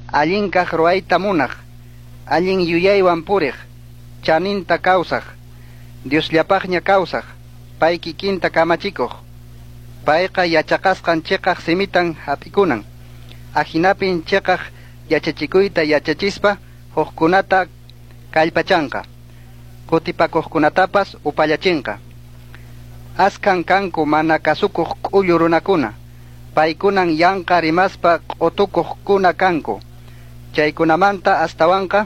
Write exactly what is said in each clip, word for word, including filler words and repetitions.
allinkaq ruayta munaq, allin yuyaywan puriq, chaninta kawsaq, Diosllapaqña kawsaq, pay kikinta kamachikuq, payqa yachaqasqan chiqaq simitan hap'ikunan, ajinapin chiqaq yachachikuyta yachachispa huqkunata kallpachanqa, kutipakuqkunatapas upallachinqa. Askan kanku mana kasukuq k'ullu runakuna, paykunan yanqa rimaspa q'utukuqkuna kanku, chaykunamanta astawanqa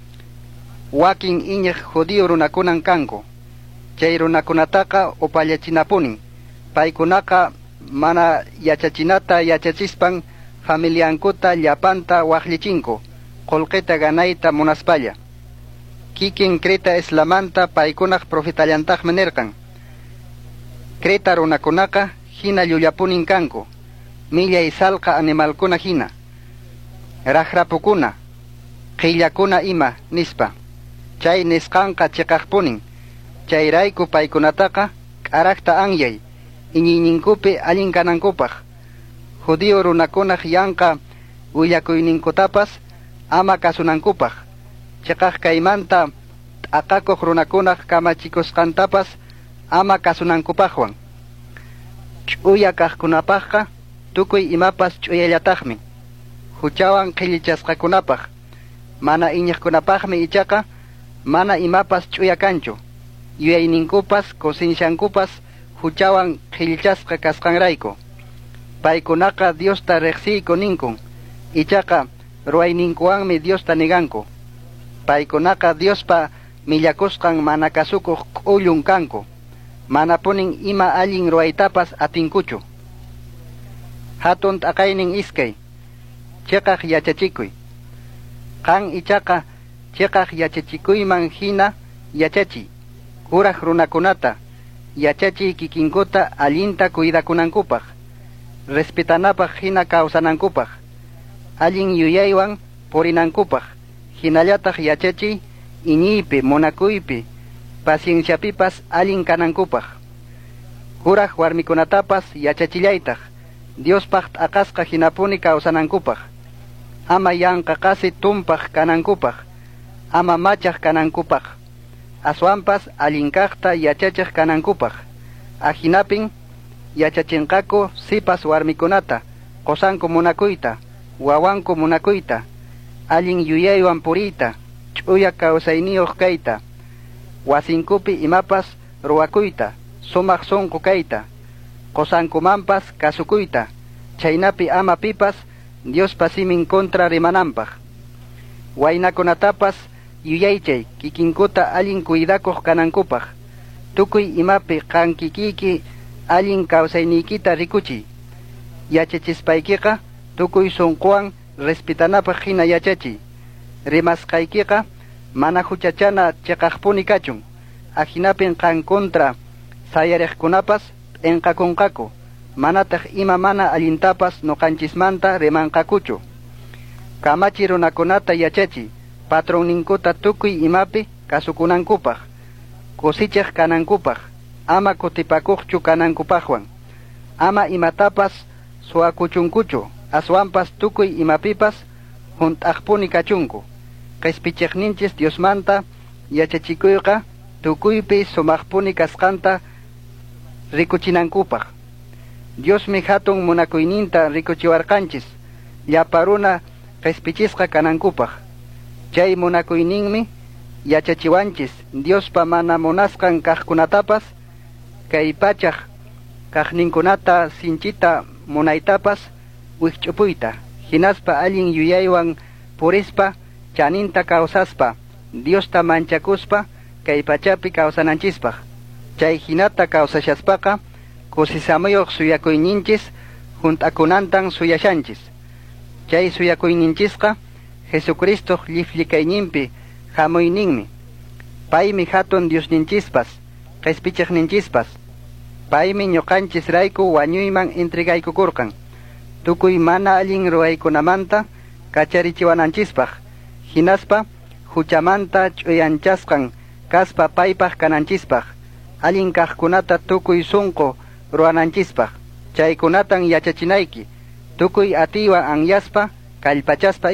wakin iñiq judío runakunan kanku. Chay runakunataqa upallachinapunin, paykunaqa mana yachachinata yachachispan familiankuta llapanta waqllichinku, qullqita ganayta munaspalla. Kikin Creta islamanta paykunaq profetallantaqmi nirqan. Creta runakunaqa hina llullapunin kanku, millay salqa animalkuna hina, raqrapukuna, qillakuna ima nispa. Chay nisqanqa chiqaqpunin, chayrayku paykunataqa k'arakta anyay, iñiyninkupi allin kanankupaq. Judío runakunaq yanqa willakuyninkutapas ama kasunankupaq, chiqaq kaymanta t'aqakuq runakunaq kamachikusqantapas ama kasunankupaqwan. Ch'uya kaqkunapaqqa tukuy imapas ch'uyallataqmi, huchawan qillichasqakunapaq, mana iñiqkunapaqmi ichaqa mana imapas ch'uya kanchu, yuyayninkupas kusinshankupas huchawan qillichasqa kasqanrayku. Paykunaqa Diosta riqsiyku ninkun, ichaqa ruwayninkuwanmi Diosta niganku. Paykunaqa Diospa millakusqan mana kasukuq k'ullun kanku, mana punin ima allin ruwaytapas atinkuchu. Hatun t'aqaynin iskay, chiqaq yachachikuy. Qan ichaqa chiqaq yachachikuyman hina yachachiy, kuraq runakunata, yachachiy kikinkuta allinta cuidakunankupaq, respetanapaq hina kawsanankupaq, allin yuyaywan purinankupaq, hinallataq yachachiy iñiypi, munakuypi, pacienciapipas allin kanankupaq. Kuraq warmikunatapas yachachillaytaq, Diospaq t'aqasqa hinapuni kawsanankupaq, ama yanqaqasi tumpaq kanankupaq, ama machaq kanankupaq, aswanpas allinkaqta yachachiq kanankupaq, ajinapin yachachinqaku sipas warmikunata, qosanku munakuyta, wawanku munakuyta, allin yuyaywan puriyta, ch'uya kawsayniyuq kayta, wasinkupi imapas ruwakuyta, sumaq sunqu kayta, qosankumanpas kasukuyta, chaynapi ama pipas Diospa simin kontra rimananpaq. Waynakunatapas yuyaychay kikinkuta allin cuidakuq kanankupaq, tukuy imapi qankikiki allin kawsayniykita rikuchiy, yachachispaaykiqa tukuy sunquwan respetanapaq hina yachachiy, rimasqaykiqa mana huchachana chiqaqpuni kachun, ajinapin qan kontra sayariqkunapas p'inqakunqaku, manataq ima mana allintapas nuqanchismanta rimanqakuchu. Kamachi runakunata yachachiy, patronninkuta tukuy imapi kasukunankupaq, kusichiq kanankupaq, ama kutipakuqchu kanankupaqwan, ama imatapas suwakuchunkuchu, aswanpas tukuy imapipas hunt'aqpuni kachunku. Q'ispichiqninchis Diosmanta yachachikuyqa tukuypi sumaqpuni kasqanta rikuchinankupaq. Diosmi hatun munakuyninta rikuchiwarqanchis, llapa runa q'ispichisqa kanankupaq. Chay munakuyninmi yachachiwanchis Diospa mana munasqan kaqkunatapas, kay pachaq kaqninkunata sinchita munaytapas wikch'upuyta, hinaspa allin yuyaywan purispa, chaninta kawsaspa, Diosta manchakuspa, kay pachapi kawsananchispaq. Chay hinata kawsashaspaqa, kusisamuyuq suyakuyninchis hunt'akunantan suyashanchis. Chay suyakuyninchisqa Jesucristo llifllikayninpi hamuyninmi. Paymi hatun Diosninchispas, q'ispichiqninchispas. Paymi ñuqanchis rayku wañuyman entregaykukurqan, tukuy mana allin ruwaykunamanta kacharichiwananchispaq, hinaspa huchamanta ch'uyanchasqan kaspa paypaq kananchispaq, allin kaqkunata tukuy sunqu ruwananchispaq. Chaykunatan yachachinayki, tukuy atiwan anyaspa kallpachaspa